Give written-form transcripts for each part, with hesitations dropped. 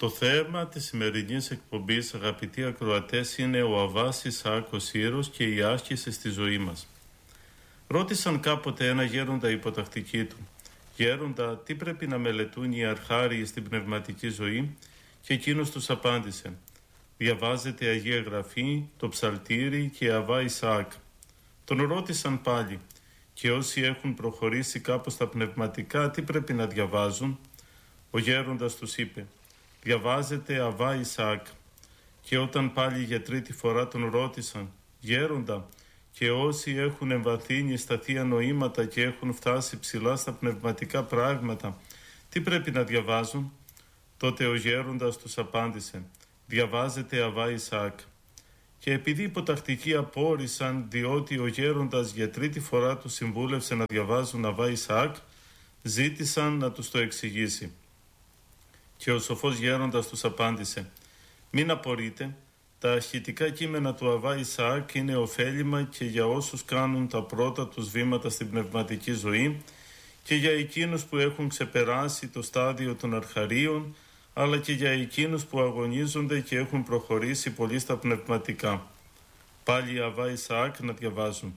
Το θέμα της σημερινής εκπομπής, αγαπητοί ακροατές, είναι ο Αββάς Ισαάκ ο Σύρος και η άσκηση στη ζωή μας. Ρώτησαν κάποτε ένα γέροντα υποτακτική του: «Γέροντα, τι πρέπει να μελετούν οι αρχάριοι στην πνευματική ζωή?» Και εκείνος τους απάντησε: «Διαβάζετε Αγία Γραφή, το Ψαλτήρι και Αββά Ισαάκ». Τον ρώτησαν πάλι: «Και όσοι έχουν προχωρήσει κάπως στα πνευματικά, τι πρέπει να διαβάζουν?» Ο γέροντας τους είπε: «Διαβάζετε Αββά Ισαάκ». Και όταν πάλι για τρίτη φορά τον ρώτησαν: «Γέροντα, και όσοι έχουν εμβαθύνει στα θεία νοήματα και έχουν φτάσει ψηλά στα πνευματικά πράγματα, τι πρέπει να διαβάζουν?» Τότε ο γέροντας τους απάντησε: «Διαβάζετε Αββά Ισαάκ». Και επειδή οι υποτακτικοί απόρρισαν, διότι ο γέροντας για τρίτη φορά τους συμβούλευσε να διαβάζουν Αββά Ισαάκ, ζήτησαν να τους το εξηγήσει. Και ο σοφός γέροντας τους απάντησε: «Μην απορείτε, τα αρχιτικά κείμενα του Αββά Ισαάκ είναι ωφέλιμα και για όσους κάνουν τα πρώτα τους βήματα στην πνευματική ζωή και για εκείνους που έχουν ξεπεράσει το στάδιο των αρχαρίων, αλλά και για εκείνους που αγωνίζονται και έχουν προχωρήσει πολύ στα πνευματικά. Πάλι Αββά Ισαάκ να διαβάζουν».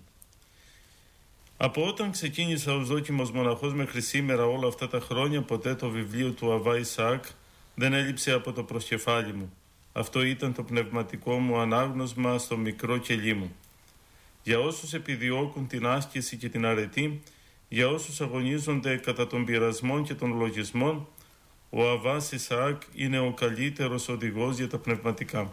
Από όταν ξεκίνησα ως δόκιμος μοναχός μέχρι σήμερα, όλα αυτά τα χρόνια, ποτέ το βιβλίο του Αββά Ισαάκ δεν έλειψε από το προσκεφάλι μου. Αυτό ήταν το πνευματικό μου ανάγνωσμα στο μικρό κελί μου. Για όσους επιδιώκουν την άσκηση και την αρετή, για όσους αγωνίζονται κατά των πειρασμών και των λογισμών, ο Αββάς Ισαάκ είναι ο καλύτερος οδηγός για τα πνευματικά.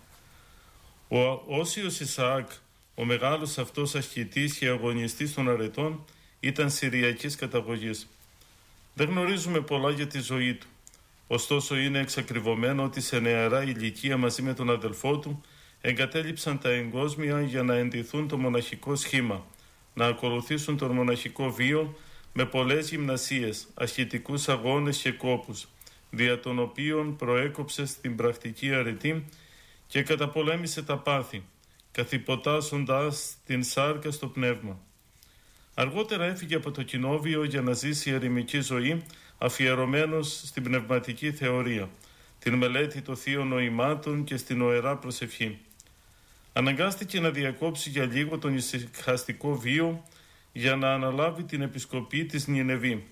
Ο Όσιος Ισαάκ, ο μεγάλος αυτός ασκητής και αγωνιστής των αρετών, ήταν Συριακής καταγωγής. Δεν γνωρίζουμε πολλά για τη ζωή του. Ωστόσο είναι εξακριβωμένο ότι σε νεαρά ηλικία μαζί με τον αδελφό του εγκατέλειψαν τα εγκόσμια για να εντηθούν το μοναχικό σχήμα, να ακολουθήσουν τον μοναχικό βίο με πολλές γυμνασίες, ασκητικούς αγώνες και κόπους, δια των οποίων προέκοψε στην πρακτική αρετή και καταπολέμησε τα πάθη, καθυποτάσσοντας την σάρκα στο πνεύμα. Αργότερα έφυγε από το κοινόβιο για να ζήσει ερημική ζωή, αφιερωμένος στην πνευματική θεωρία, την μελέτη των θείων νοημάτων και στην οερά προσευχή. Αναγκάστηκε να διακόψει για λίγο τον ησυχαστικό βίο για να αναλάβει την επισκοπή της Νινεβή.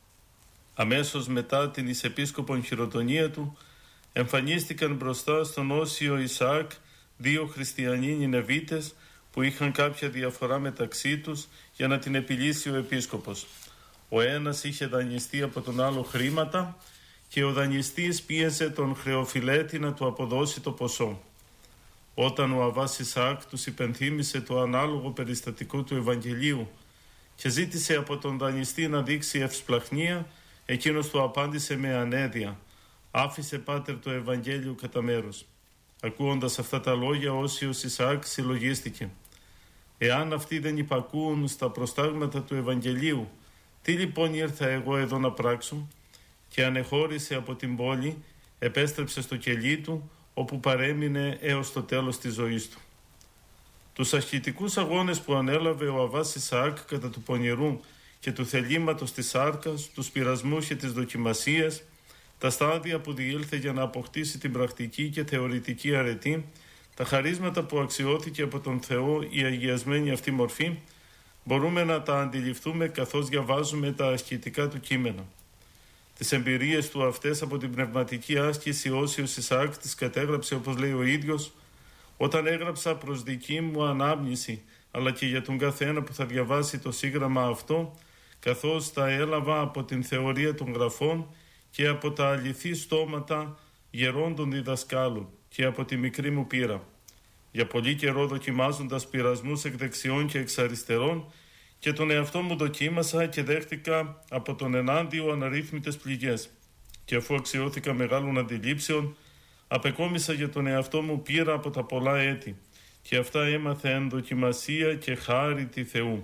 Αμέσως μετά την εισεπίσκοπον χειροτονία του, εμφανίστηκαν μπροστά στον Όσιο Ισαάκ δύο χριστιανοί Νινεβίτες που είχαν κάποια διαφορά μεταξύ τους για να την επιλύσει ο επίσκοπος. Ο ένας είχε δανειστεί από τον άλλο χρήματα και ο δανειστής πίεσε τον χρεοφιλέτη να του αποδώσει το ποσό. Όταν ο Αββάς Ισαάκ τους υπενθύμησε το ανάλογο περιστατικό του Ευαγγελίου και ζήτησε από τον δανειστή να δείξει ευσπλαχνία, εκείνος του απάντησε με ανέδεια: «Άφησε, πάτερ, το Ευαγγέλιο κατά μέρος». Ακούοντας αυτά τα λόγια, ο Όσιος Ισαάκ συλλογίστηκε: «Εάν αυτοί δεν υπακούουν στα προστάγματα του Ευαγγελίου, τι λοιπόν ήρθα εγώ εδώ να πράξω?» Και ανεχώρησε από την πόλη, επέστρεψε στο κελί του, όπου παρέμεινε έως το τέλος της ζωής του. Τους ασκητικούς αγώνες που ανέλαβε ο Αββάς Ισαάκ κατά του πονηρού και του θελήματος της σάρκας, τους πειρασμούς και τις δοκιμασίες, τα στάδια που διήλθε για να αποκτήσει την πρακτική και θεωρητική αρετή, τα χαρίσματα που αξιώθηκε από τον Θεό η αγιασμένη αυτή μορφή, μπορούμε να τα αντιληφθούμε καθώς διαβάζουμε τα ασκητικά του κείμενα. Τις εμπειρίες του αυτές από την πνευματική άσκηση, ο Όσιος Ισαάκ τις κατέγραψε, όπως λέει ο ίδιος: «Όταν έγραψα προς δική μου ανάμνηση, αλλά και για τον καθένα που θα διαβάσει το σύγγραμμα αυτό, καθώς τα έλαβα από την θεωρία των γραφών και από τα αληθή στόματα γερών των διδασκάλων και από τη μικρή μου πείρα. Για πολύ καιρό δοκιμάζοντας πειρασμούς εκ δεξιών και εξ αριστερών, και τον εαυτό μου δοκίμασα και δέχτηκα από τον ενάντιο αναρρύθμιτες πληγές. Και αφού αξιώθηκα μεγάλων αντιλήψεων, απεκόμισα για τον εαυτό μου πείρα από τα πολλά έτη, και αυτά έμαθα εν δοκιμασία και χάρη τη Θεού».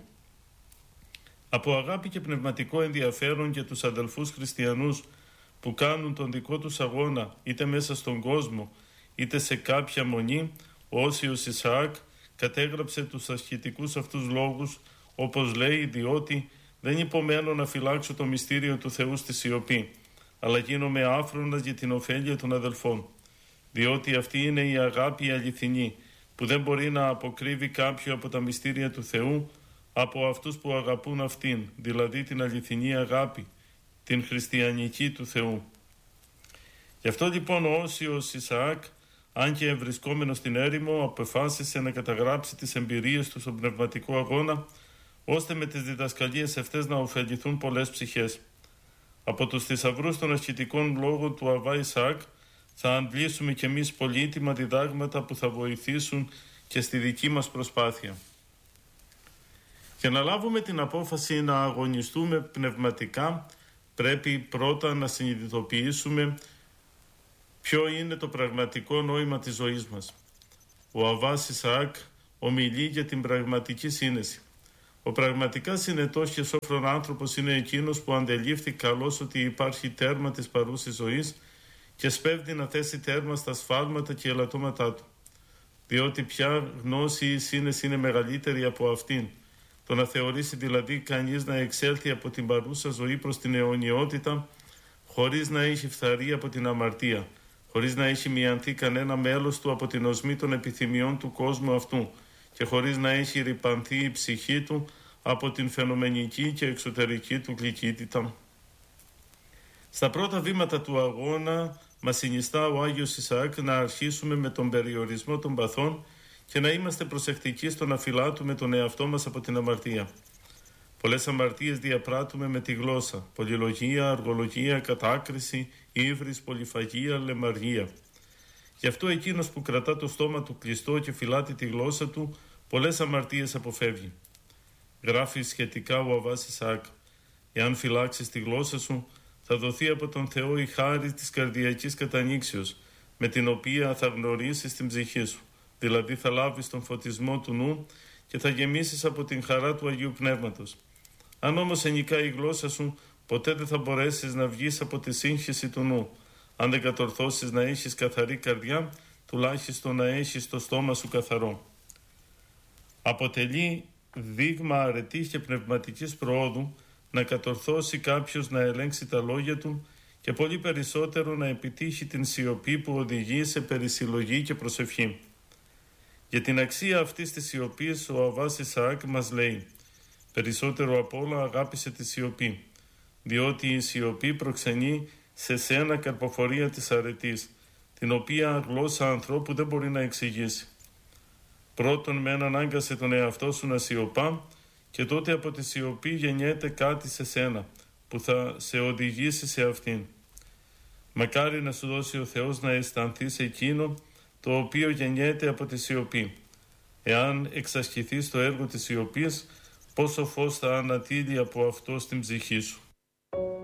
Από αγάπη και πνευματικό ενδιαφέρον για τους αδελφούς χριστιανούς που κάνουν τον δικό τους αγώνα, είτε μέσα στον κόσμο, είτε σε κάποια μονή, ο Όσιος Ισαάκ κατέγραψε τους ασκητικούς αυτούς λόγους, όπως λέει, διότι δεν υπομένω να φυλάξω το μυστήριο του Θεού στη σιωπή, αλλά γίνομαι άφρονας για την ωφέλεια των αδελφών. Διότι αυτή είναι η αγάπη αληθινή, που δεν μπορεί να αποκρύβει κάποιο από τα μυστήρια του Θεού από αυτούς που αγαπούν αυτήν, δηλαδή την αληθινή αγάπη, την χριστιανική του Θεού. Γι' αυτό λοιπόν ο Όσιος Ισαάκ, αν και βρισκόμενος στην έρημο, αποφάσισε να καταγράψει τις εμπειρίες του στον πνευματικό αγώνα, ώστε με τις διδασκαλίες αυτές να ωφεληθούν πολλές ψυχές. Από τους θησαυρούς των ασκητικών λόγων του Αββά Ισαάκ θα αντλήσουμε κι εμείς πολύτιμα διδάγματα που θα βοηθήσουν και στη δική μας προσπάθεια. Για να λάβουμε την απόφαση να αγωνιστούμε πνευματικά, πρέπει πρώτα να συνειδητοποιήσουμε ποιο είναι το πραγματικό νόημα της ζωής μας. Ο Αββάς Ισαάκ ομιλεί για την πραγματική σύνεση. Ο πραγματικά συνετός και σόφρον άνθρωπος είναι εκείνος που αντελήφθη καλώς ότι υπάρχει τέρμα της παρούσης ζωής και σπέβδει να θέσει τέρμα στα σφάλματα και ελαττώματά του. Διότι πια γνώση η σύνεση είναι μεγαλύτερη από αυτήν. Το να θεωρήσει δηλαδή κανείς να εξέλθει από την παρούσα ζωή προς την αιωνιότητα, χωρίς να έχει φθαρεί από την αμαρτία, χωρίς να έχει μιανθεί κανένα μέλος του από την οσμή των επιθυμιών του κόσμου αυτού και χωρίς να έχει ρυπανθεί η ψυχή του από την φαινομενική και εξωτερική του γλυκύτητα. Στα πρώτα βήματα του αγώνα μας συνιστά ο Άγιος Ισαάκ να αρχίσουμε με τον περιορισμό των παθών και να είμαστε προσεκτικοί στο να φυλάτουμε τον εαυτό μας από την αμαρτία. Πολλές αμαρτίες διαπράττουμε με τη γλώσσα: πολυλογία, αργολογία, κατάκριση, ύβρις, πολυφαγία, λεμαργία. Γι' αυτό εκείνος που κρατά το στόμα του κλειστό και φυλάτει τη γλώσσα του, πολλές αμαρτίες αποφεύγει. Γράφει σχετικά ο Αββάς Ισαάκ: εάν φυλάξεις τη γλώσσα σου, θα δοθεί από τον Θεό η χάρη της καρδιακής κατανοίξεως, με την οποία θα γνωρίσεις την ψυχή σου. Δηλαδή θα λάβεις τον φωτισμό του νου και θα γεμίσεις από την χαρά του Αγίου Πνεύματος. Αν όμως ενικάει η γλώσσα σου, ποτέ δεν θα μπορέσεις να βγεις από τη σύγχυση του νου. Αν δεν κατορθώσεις να έχεις καθαρή καρδιά, τουλάχιστον να έχεις το στόμα σου καθαρό. Αποτελεί δείγμα αρετής και πνευματικής προόδου να κατορθώσει κάποιος να ελέγξει τα λόγια του και πολύ περισσότερο να επιτύχει την σιωπή που οδηγεί σε περισυλλογή και προσευχή. Για την αξία αυτής της σιωπής ο Αββάς Ισαάκ μας λέει: περισσότερο απ' όλα αγάπησε τη σιωπή, διότι η σιωπή προξενεί σε σένα καρποφορία της αρετής, την οποία γλώσσα ανθρώπου δεν μπορεί να εξηγήσει. Πρώτον μεν ανάγκασε τον εαυτό σου να σιωπά και τότε από τη σιωπή γεννιέται κάτι σε σένα που θα σε οδηγήσει σε αυτήν. Μακάρι να σου δώσει ο Θεός να αισθανθείς εκείνο το οποίο γεννιέται από τη σιωπή. Εάν εξασκηθείς το έργο της σιωπής, πόσο φως θα ανατείλει από αυτό στην ψυχή σου.